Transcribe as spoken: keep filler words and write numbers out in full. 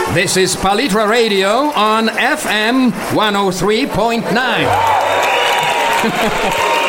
This is Palitra Radio on F M one oh three point nine.